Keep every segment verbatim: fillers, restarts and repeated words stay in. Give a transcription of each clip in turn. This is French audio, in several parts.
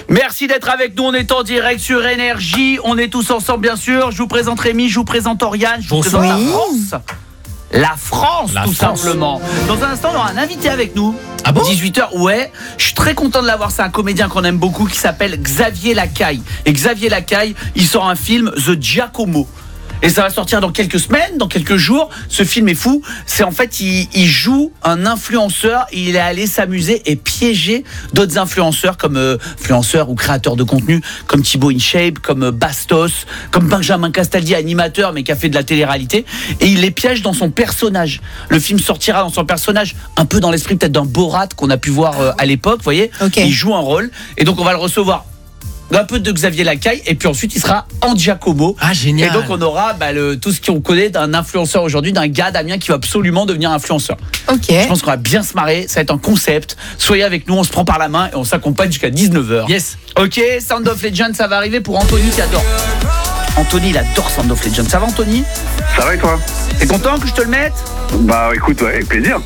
Merci d'être avec nous, on est en direct sur Énergie. On est tous ensemble bien sûr. Je vous présente Rémi, je vous présente Oriane, je vous Bonsoir. présente la France. La France, La tout France. simplement. Dans un instant, on aura un invité avec nous. Ah bon ? dix-huit heures, ouais. Je suis très content de l'avoir. C'est un comédien qu'on aime beaucoup qui s'appelle Xavier Lacaille. Et Xavier Lacaille, il sort un film, The Giacomo. Et ça va sortir dans quelques semaines, dans quelques jours. Ce film est fou. C'est en fait, il, il joue un influenceur. Il est allé s'amuser et piéger d'autres influenceurs comme euh, influenceurs ou créateurs de contenu, comme Thibaut InShape, comme euh, Bastos, comme Benjamin Castaldi, animateur mais qui a fait de la télé-réalité. Et il les piège dans son personnage. Le film sortira dans son personnage, un peu dans l'esprit peut-être d'un Borat qu'on a pu voir euh, à l'époque. Vous voyez, Okay. il joue un rôle. Et donc on va le recevoir. Un peu de Xavier Lacaille et puis ensuite il sera en Giacomo. Ah, génial. Et donc on aura bah, le, tout ce qu'on connaît d'un influenceur aujourd'hui, d'un gars Damien qui va absolument devenir influenceur. Ok. Je pense qu'on va bien se marrer, ça va être un concept. Soyez avec nous, on se prend par la main et on s'accompagne jusqu'à dix-neuf heures. Yes. Ok, Sound of Legend, ça va arriver pour Anthony qui adore. Anthony, il adore Sound of Legend. Ça va Anthony ? Ça va et toi? T'es content que je te le mette ? Bah écoute, ouais, avec plaisir.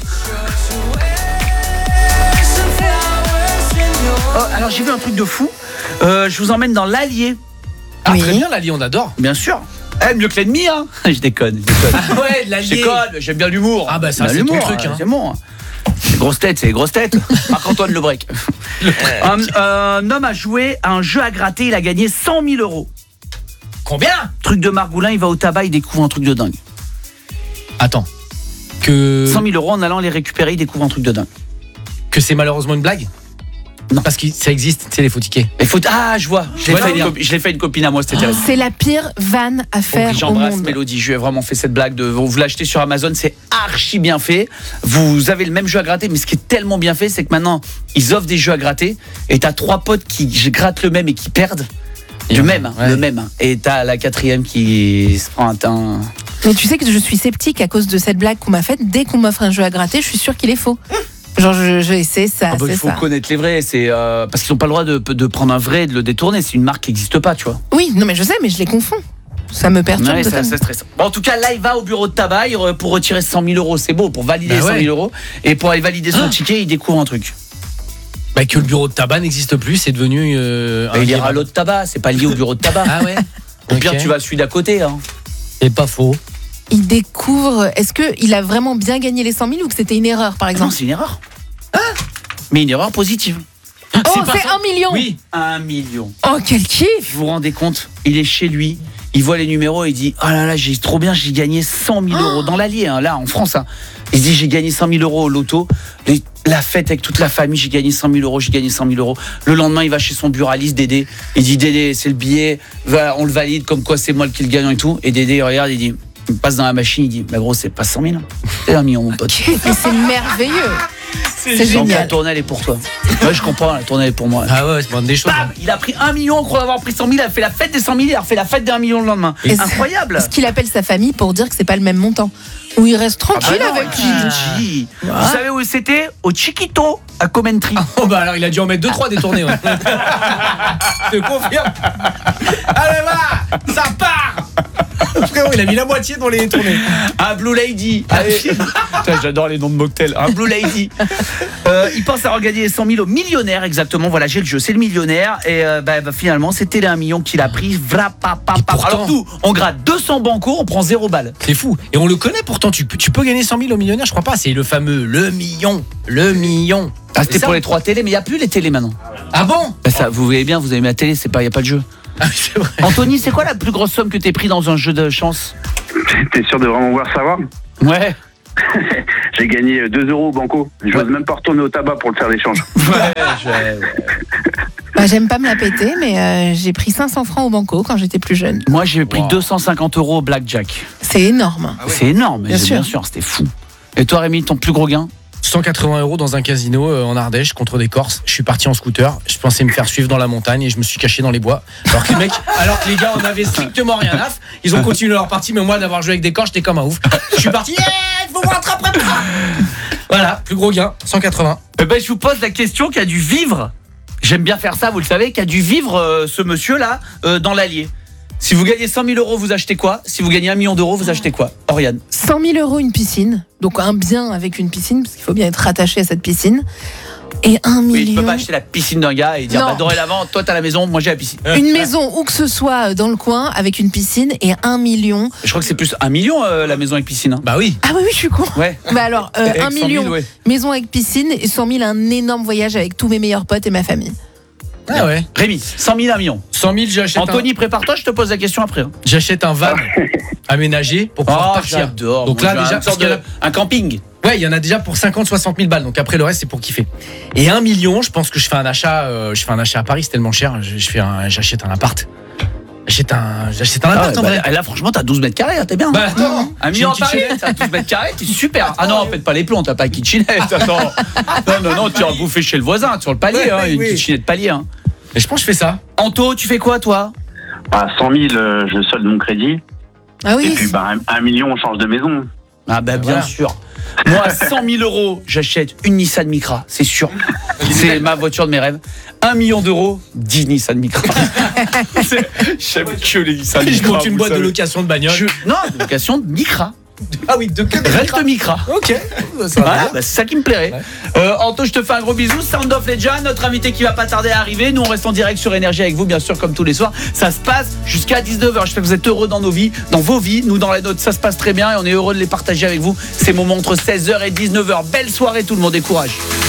Oh, alors j'ai vu un truc de fou. Euh, je vous emmène dans l'Allier. Ah, Oui. très bien, l'Allier, on adore. Bien sûr. Eh, mieux que l'ennemi, hein. Je déconne, je déconne. Ah ouais, de Je l'Allier. déconne, j'aime bien l'humour. Ah bah ça, J'aime c'est bien ton l'humour, truc, hein. C'est bon. Les grosses têtes, c'est les grosses têtes. Marc-Antoine Lebrec. un, un homme a joué à un jeu à gratter, il a gagné cent mille euros. Combien ? Truc de Margoulin, il va au tabac, il découvre un truc de dingue. Attends. Que, cent mille euros en allant les récupérer, il découvre un truc de dingue. que c'est malheureusement une blague ? Non. Parce que ça existe, tu sais, les faux tickets. Il faut... Ah, je vois. Je l'ai Ouais, fait, non. une copi- je l'ai fait une copine à moi, c'était terrible. C'est la pire vanne à faire au J'embrasse monde. Mélodie, je lui ai vraiment fait cette blague de vous l'achetez sur Amazon, c'est archi bien fait. Vous avez le même jeu à gratter, mais ce qui est tellement bien fait, c'est que maintenant ils offrent des jeux à gratter et t'as trois potes qui grattent le même et qui perdent. Du Ouais, même, hein, ouais. le même. Et t'as la quatrième qui se prend un teint. Mais tu sais que je suis sceptique à cause de cette blague qu'on m'a faite. Dès qu'on m'offre un jeu à gratter, je suis sûre qu'il est faux. Genre, je, je c'est ça, Ah bah, c'est il faut ça. connaître les vrais, c'est euh, parce qu'ils n'ont pas le droit de, de prendre un vrai et de le détourner. C'est une marque qui n'existe pas, tu vois. Oui, non mais je sais, mais je les confonds. Ça me perturbe Ouais, c'est totalement. assez stressant. Bon, en tout cas, là, il va au bureau de tabac il re- pour retirer cent mille euros. C'est beau, pour valider Bah ouais. cent mille euros. Et pour aller valider son ticket, il découvre un truc. Bah que le bureau de tabac n'existe plus, c'est devenu euh, Bah, un il ira à lieu. l'autre tabac, c'est pas lié au bureau de tabac. Ah ouais. Au pire, Ok. tu vas à celui d'à côté. Hein. C'est pas faux. Il découvre. Est-ce qu'il a vraiment bien gagné les cent mille ou que c'était une erreur, par Non, exemple? c'est une erreur. Mais une erreur positive. Oh, pas c'est ça. un million. Oui. Un million. Oh, quel kiff. Vous vous rendez compte? Il est chez lui, il voit les numéros et il dit « Oh là là, j'ai trop bien, j'ai gagné cent mille euros. » Dans l'Allier, hein, là, en France. Hein. Il se dit « J'ai gagné cent mille euros au loto. Les- La fête avec toute la famille, j'ai gagné cent mille euros, j'ai gagné cent mille euros. » Le lendemain, il va chez son buraliste, Dédé. Il dit « Dédé, c'est le billet, va, on le valide, comme quoi c'est moi qui le gagnant et tout. » Et Dédé, il regarde, il dit... Il passe dans la machine, il dit « Bah gros, c'est pas cent mille. C'est un million, mon pote. » Mais c'est merveilleux. C'est Donc la génial. tournée, elle est pour toi. Ouais, je comprends, la tournée, elle est pour moi. Ah ouais, c'est bon, des choses. Bam, il a pris un million, on croit avoir pris cent mille, il a fait la fête des cent mille, il a fait la fête d'un million le lendemain. Et c'est- Incroyable. Ce qu'il appelle sa famille pour dire que c'est pas le même montant. Où il reste tranquille Ah bah non, avec lui. Gigi. Vous savez où c'était? Au Chiquito, à Coventry. Oh bah alors il a dû en mettre deux trois détournés. Ouais. Je te confirme. Allez va, ça part. Frérot, il a mis la moitié dans les tournées. Un Blue Lady. Allez. Putain, j'adore les noms de mocktails. Un Blue Lady. Euh, il pense avoir gagné les cent mille au millionnaire, exactement. Voilà, j'ai le jeu, c'est le millionnaire. Et euh, bah, bah, finalement, c'était les un million qu'il a pris. Vra, pa, pa, pa. pourtant- Alors nous, on gratte deux cents bancos, on prend zéro balle. C'est fou. Et on le connaît pourtant. Tu peux, tu peux gagner cent mille au millionnaire, je crois pas. C'est le fameux le million, le million. Ah, c'était C'est ça pour les trois télés, mais il n'y a plus les télés maintenant. Ah bon? Bah, ça, vous voyez bien, vous avez mis la télé, c'est pas, il n'y a pas de jeu. Ah oui, c'est vrai. Anthony, c'est quoi la plus grosse somme que t'es pris dans un jeu de chance? T'es sûr de vraiment vouloir savoir? Ouais. J'ai gagné deux euros au banco. Je n'ose Ouais. même pas retourner au tabac pour le faire l'échange. Ouais, je- Bah, j'aime pas me la péter, mais euh, j'ai pris cinq cents francs au banco quand j'étais plus jeune. Moi, j'ai pris Wow. deux cent cinquante euros au blackjack. C'est énorme. C'est énorme, Bien mais sûr. bien sûr, c'était fou. Et toi, Rémi, ton plus gros gain? cent quatre-vingts euros dans un casino euh, en Ardèche contre des Corses. Je suis parti en scooter. Je pensais me faire suivre dans la montagne et je me suis caché dans les bois. Alors que les mecs, alors que les gars en avaient strictement rien à f. Ils ont continué leur partie, mais moi d'avoir joué avec des Corses, j'étais comme un ouf. Je suis parti. Yeah, il faut me rattraper. Voilà, plus gros gain, cent quatre-vingts. Eh ben, je vous pose la question qu'a dû vivre. J'aime bien faire ça, vous le savez, qu'a dû vivre euh, ce monsieur-là euh, dans l'Allier. Si vous gagnez cent mille euros, vous achetez quoi? Si vous gagnez un million d'euros, vous achetez quoi? Oriane? cent mille euros une piscine, donc un bien avec une piscine, parce qu'il faut bien être rattaché à cette piscine. Et un Oui, tu million. peux pas acheter la piscine d'un gars et dire Non. bah, dorénavant, toi t'as la maison, moi j'ai la piscine. Une maison où que ce soit dans le coin avec une piscine et un million. Je crois que c'est plus un million euh, la maison avec piscine. Hein. Bah oui. Ah oui, oui, je suis con. Ouais. Bah alors, euh, Avec un cent mille, million, ouais. maison avec piscine et cent mille, un énorme voyage avec tous mes meilleurs potes et ma famille. Ah ouais. Rémi, cent mille, un million. cent mille, j'achète Anthony, un, prépare-toi, je te pose la question après. Hein. j'achète un van aménagé pour pouvoir Oh, partir. j'adore. Donc Moi, là, j'ai déjà, une sorte parce qu'il y de- en a- un camping. Ouais, il y en a déjà pour cinquante soixante mille balles. Donc après, le reste, c'est pour kiffer. Et un million, je pense que je fais un achat, euh, je fais un achat à Paris, c'est tellement cher. Je, je fais un, j'achète un appart. J'achète un, j'achète un Ah appart ouais, en bah, vrai. là, franchement, t'as douze mètres carrés, hein, t'es bien. Bah attends, un j'ai million une à Paris, kitchenette. t'as douze mètres carrés, t'es super. Ah non, faites pas les plombs, t'as pas de kitchenette. Attends. Non, non, non, tu vas bouffer chez le voisin, sur le palier, Ouais, hein, ouais, une oui. kitchenette palier. Hein. Et je pense que je fais ça. Anto, tu fais quoi, toi? À cent mille, euh, je solde mon crédit. Ah Et oui. puis, bah, un, un million, on change de maison. Ah bah bien Voilà. sûr. Moi, à cent mille euros, j'achète une Nissan Micra, c'est sûr. C'est ma voiture de mes rêves. un million d'euros, dix Nissan Micra. C'est- J'aime que les Nissan Je Micra. monte une vous boîte de savez. location de bagnole. Je- Non, de location de Micra. Ah oui, de que des Reste Micra. Ok. Ça va Voilà, bien. bah, c'est ça qui me plairait. Euh, Anto, je te fais un gros bisou. Sound of Legend, notre invité qui va pas tarder à arriver. Nous, on reste en direct sur Énergie avec vous, bien sûr, comme tous les soirs. Ça se passe jusqu'à dix-neuf heures. J'espère que vous êtes heureux dans nos vies, dans vos vies. Nous, dans la nôtre, ça se passe très bien et on est heureux de les partager avec vous. Ces moments entre seize heures et dix-neuf heures. Belle soirée, tout le monde, et courage.